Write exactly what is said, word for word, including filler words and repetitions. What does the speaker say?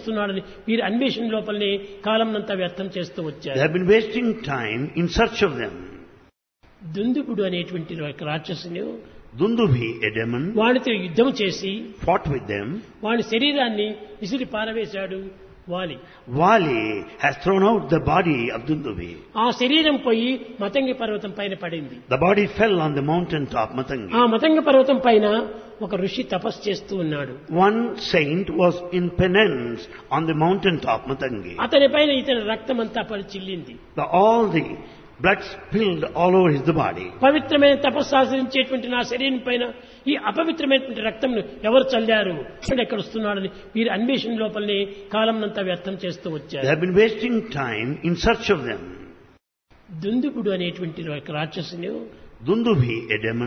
వస్తున్నాడని వీరి అన్వేషణ లోపలనే కాలంనంతా వ్యర్థం చేస్తూ They వచ్చారు. have been wasting time in search of them. దుందుకుడు అనేటువంటి ఒక రాక్షసుని Dundubi, a demon, వాడితో యుద్ధం చేసి fought with them. వాడి శరీరాన్ని విసిరి పారవేశాడు వాలి. Vali has thrown out the body of Dundubi. ఆ శరీరం పోయి మతంగి పర్వతం పైన పడింది. The body fell on the mountain top, Matangi. ఆ మతంగి పర్వతం పైన ఒక ఋషి తపస్సు చేస్తూ ఉన్నాడు. One saint was in penance on the mountain top, Matangi. అతని పైన ఇతని రక్తం అంతా పడి చిల్లింది. The, all the blood spilled all over his body. పవిత్రమైన తపస్సు ఆచరించేటువంటి నా శరీరం పైన ఈ అపవిత్రమైనటువంటి రక్తంను ఎవరు చల్లారు ఎక్కడ వస్తున్నాడని వీరి అన్వేషణ లోపలనే కాలంనంతా వ్యర్థం చేస్తూ They వచ్చారు. have been wasting time in search of them. దుందుకుడు అనేటువంటి ఒక రాక్షసుని Dundubi, a demon,